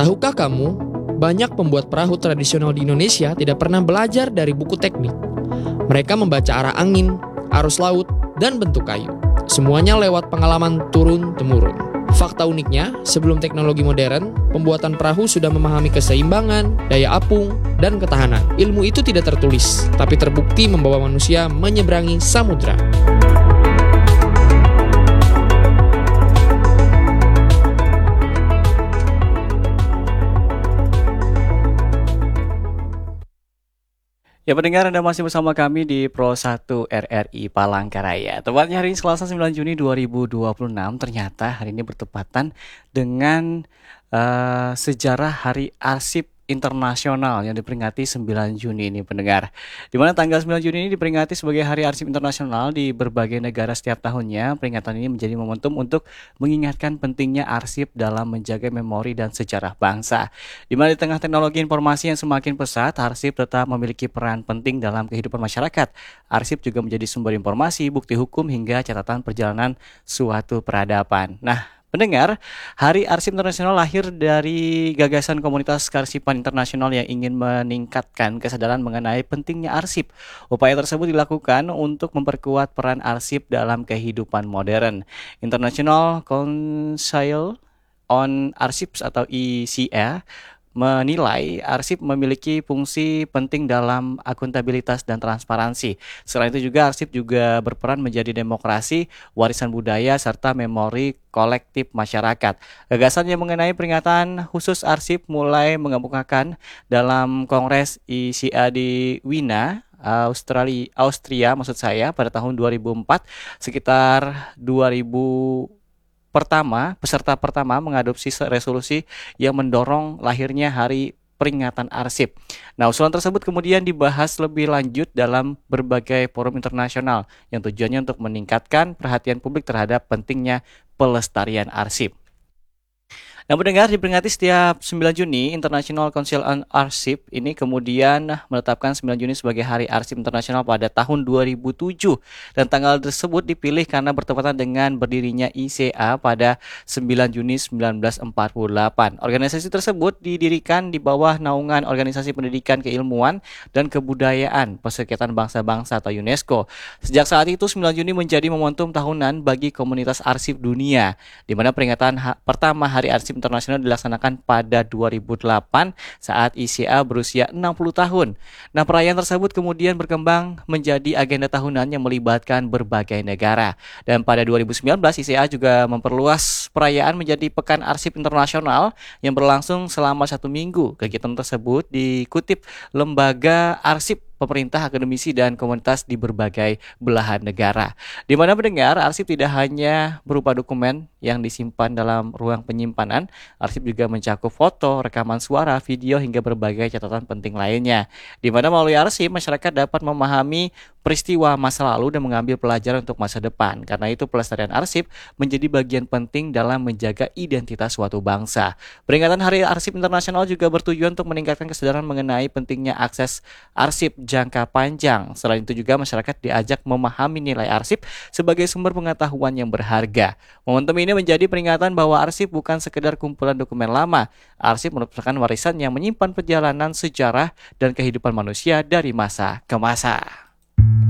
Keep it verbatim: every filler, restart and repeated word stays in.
Tahukah kamu, banyak pembuat perahu tradisional di Indonesia tidak pernah belajar dari buku teknik. Mereka membaca arah angin, arus laut, dan bentuk kayu. Semuanya lewat pengalaman turun-temurun. Fakta uniknya, sebelum teknologi modern, pembuatan perahu sudah memahami keseimbangan, daya apung, dan ketahanan. Ilmu itu tidak tertulis, tapi terbukti membawa manusia menyeberangi samudra. Ya pendengar, Anda masih bersama kami di Pro satu R R I Palangkaraya. Tepatnya hari ini Selasa sembilan Juni dua ribu dua puluh enam. Ternyata hari ini bertepatan dengan uh, sejarah Hari Arsip Internasional yang diperingati sembilan Juni ini, pendengar. Di mana tanggal sembilan Juni ini diperingati sebagai Hari Arsip Internasional di berbagai negara setiap tahunnya. Peringatan ini menjadi momentum untuk mengingatkan pentingnya arsip dalam menjaga memori dan sejarah bangsa. Di mana di tengah teknologi informasi yang semakin pesat, arsip tetap memiliki peran penting dalam kehidupan masyarakat. Arsip juga menjadi sumber informasi, bukti hukum hingga catatan perjalanan suatu peradaban. Nah, pendengar, Hari Arsip Internasional lahir dari gagasan komunitas kearsipan internasional yang ingin meningkatkan kesadaran mengenai pentingnya arsip. Upaya tersebut dilakukan untuk memperkuat peran arsip dalam kehidupan modern. International Council on Archives atau I C A menilai arsip memiliki fungsi penting dalam akuntabilitas dan transparansi. Selain itu juga arsip juga berperan menjadi demokrasi, warisan budaya, serta memori kolektif masyarakat. Gagasan yang mengenai peringatan khusus arsip mulai mengemukakan dalam Kongres I C A di Wina, Australia, Austria maksud saya pada tahun dua ribu empat. Sekitar dua ribu pertama, peserta pertama mengadopsi resolusi yang mendorong lahirnya Hari Peringatan Arsip. Nah, usulan tersebut kemudian dibahas lebih lanjut dalam berbagai forum internasional yang tujuannya untuk meningkatkan perhatian publik terhadap pentingnya pelestarian arsip. Nah, pendengar, diperingati setiap sembilan Juni, International Council on Archives ini kemudian menetapkan sembilan Juni sebagai Hari Arsip Internasional pada tahun dua ribu tujuh. Dan tanggal tersebut dipilih karena bertepatan dengan berdirinya I C A pada sembilan Juni seribu sembilan ratus empat puluh delapan. Organisasi tersebut didirikan di bawah naungan Organisasi Pendidikan Keilmuan dan Kebudayaan Perserikatan Bangsa-Bangsa atau UNESCO. Sejak saat itu, sembilan Juni menjadi momentum tahunan bagi komunitas arsip dunia, di mana peringatan ha- pertama Hari Arsip Internasional dilaksanakan pada dua ribu delapan saat I C A berusia enam puluh tahun. Nah, perayaan tersebut kemudian berkembang menjadi agenda tahunan yang melibatkan berbagai negara. Dan pada dua ribu sembilan belas I C A juga memperluas perayaan menjadi Pekan Arsip Internasional yang berlangsung selama satu minggu. Kegiatan tersebut dikutip lembaga arsip pemerintah, akademisi, dan komunitas di berbagai belahan negara. Di mana mendengar, arsip tidak hanya berupa dokumen yang disimpan dalam ruang penyimpanan, arsip juga mencakup foto, rekaman suara, video, hingga berbagai catatan penting lainnya. Di mana melalui arsip, masyarakat dapat memahami peristiwa masa lalu dan mengambil pelajaran untuk masa depan. Karena itu, pelestarian arsip menjadi bagian penting dalam menjaga identitas suatu bangsa. Peringatan Hari Arsip Internasional juga bertujuan untuk meningkatkan kesadaran mengenai pentingnya akses arsip jangka panjang. Selain itu juga masyarakat diajak memahami nilai arsip sebagai sumber pengetahuan yang berharga. Momentum ini menjadi peringatan bahwa arsip bukan sekedar kumpulan dokumen lama. Arsip merupakan warisan yang menyimpan perjalanan sejarah dan kehidupan manusia dari masa ke masa.